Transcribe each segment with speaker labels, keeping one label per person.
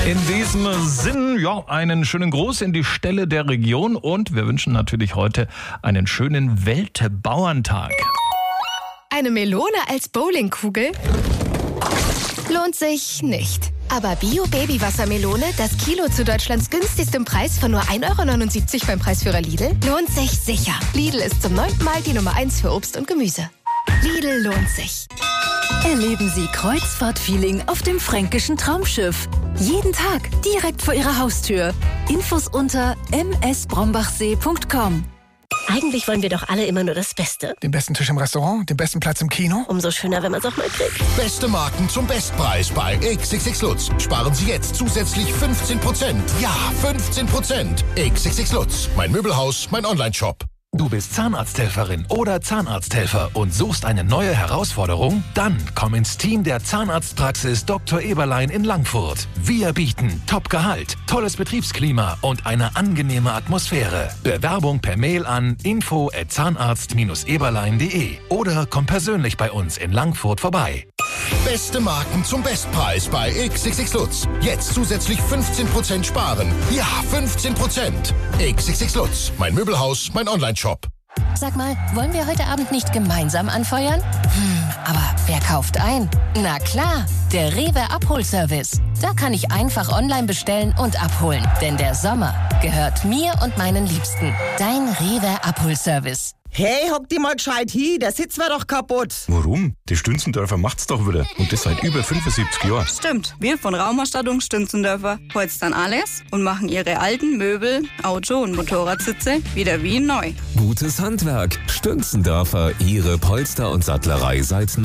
Speaker 1: In diesem Sinn, ja, einen schönen Gruß in die Ställe der Region und wir wünschen natürlich heute einen schönen Weltbauerntag.
Speaker 2: Eine Melone als Bowlingkugel? Lohnt sich nicht. Aber Bio-Baby-Wassermelone, das Kilo zu Deutschlands günstigstem Preis von nur 1,79 € beim Preisführer Lidl, lohnt sich sicher. Lidl ist zum 9. Mal die Nummer 1 für Obst und Gemüse. Lidl lohnt sich.
Speaker 3: Erleben Sie Kreuzfahrt-Feeling auf dem fränkischen Traumschiff. Jeden Tag direkt vor Ihrer Haustür. Infos unter msbrombachsee.com.
Speaker 4: Eigentlich wollen wir doch alle immer nur das Beste.
Speaker 5: Den besten Tisch im Restaurant, den besten Platz im Kino.
Speaker 4: Umso schöner, wenn man es auch mal kriegt.
Speaker 6: Beste Marken zum Bestpreis bei XXX Lutz. Sparen Sie jetzt zusätzlich 15%. Ja, 15%. XXX Lutz. Mein Möbelhaus, mein Onlineshop.
Speaker 7: Du bist Zahnarzthelferin oder Zahnarzthelfer und suchst eine neue Herausforderung? Dann komm ins Team der Zahnarztpraxis Dr. Eberlein in Langfurt. Wir bieten Top-Gehalt, tolles Betriebsklima und eine angenehme Atmosphäre. Bewerbung per Mail an info@zahnarzt-eberlein.de oder komm persönlich bei uns in Langfurt vorbei.
Speaker 6: Beste Marken zum Bestpreis bei XXX Lutz. Jetzt zusätzlich 15% sparen. Ja, 15%. XXX Lutz. Mein Möbelhaus, mein Onlineshop.
Speaker 3: Sag mal, wollen wir heute Abend nicht gemeinsam anfeuern? Aber wer kauft ein? Na klar, der Rewe Abholservice. Da kann ich einfach online bestellen und abholen. Denn der Sommer gehört mir und meinen Liebsten. Dein Rewe Abholservice.
Speaker 8: Hey, hock die mal gescheit hin, der Sitz war doch kaputt.
Speaker 9: Warum? Die Stünzendörfer macht's doch wieder. Und das seit über 75 Jahren.
Speaker 10: Stimmt, wir von Raumausstattung Stünzendörfer holzen dann alles und machen ihre alten Möbel, Auto- und Motorradsitze wieder wie neu.
Speaker 11: Gutes Handwerk. Stünzendörfer, Ihre Polster- und Sattlerei seit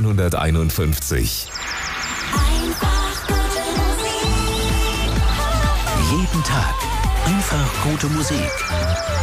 Speaker 11: 1951.
Speaker 12: Einfach gute Musik.
Speaker 13: Jeden Tag einfach gute Musik.